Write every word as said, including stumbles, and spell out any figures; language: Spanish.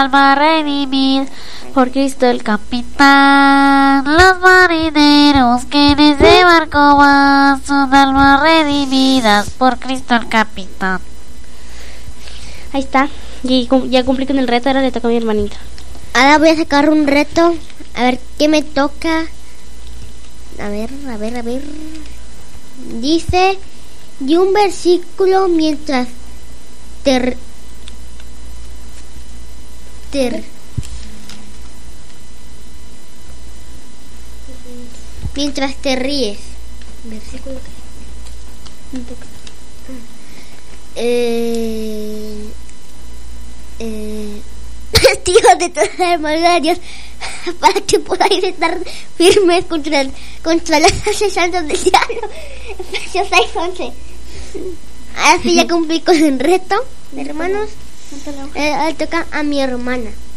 alma redimida por Cristo el capitán. Los marineros que en ese barco van son almas redimidas por Cristo el capitán. Ahí está, y ya cumplí con el reto, ahora le toca a mi hermanita. Ahora voy a sacar un reto, a ver qué me toca. A ver, a ver, a ver. Dice, y un versículo mientras te... te mientras te ríes. Versículo que... Eh... Eh... Tío de toda la hermandad de Dios, para que podáis estar firmes contra, contra los asesinos del diablo. Efesios seis once. Ahora sí ya cumplí con el reto, hermanos. Eh, ahora toca a mi hermana.